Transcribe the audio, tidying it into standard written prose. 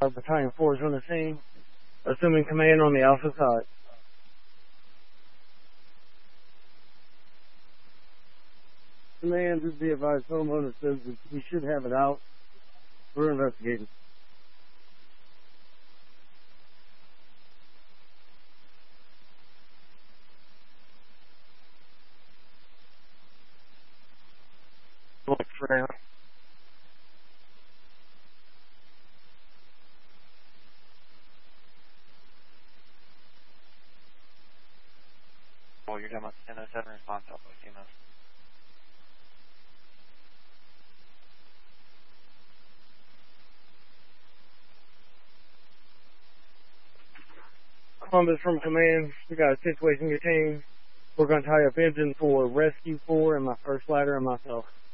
Battalion 4 is on the scene. Assuming command on the Alpha side. Command, just be advised, homeowner says that we should have it out. We're investigating. Look for now. Well, you're done with 1007 response Alpha, CMS. Columbus from command, we got a situation contained. We're going to tie up engine for Rescue 4 and my first ladder and myself.